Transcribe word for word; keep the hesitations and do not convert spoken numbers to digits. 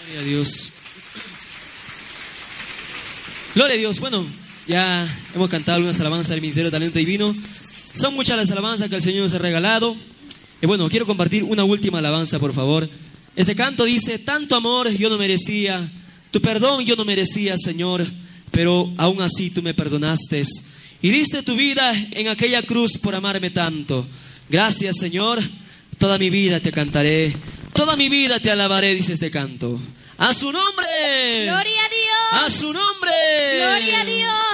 Gloria a Dios. Gloria a Dios. Bueno, ya hemos cantado algunas alabanzas del Ministerio de Talento Divino. Son muchas las alabanzas que el Señor nos ha regalado. Y bueno, quiero compartir una última alabanza, por favor. Este canto dice: tanto amor yo no merecía, tu perdón yo no merecía, Señor, pero aún así tú me perdonaste y diste tu vida en aquella cruz por amarme tanto. Gracias, Señor, toda mi vida te cantaré, toda mi vida te alabaré, dice este canto. ¡A su nombre! ¡Gloria a Dios! ¡A su nombre! ¡Gloria a Dios!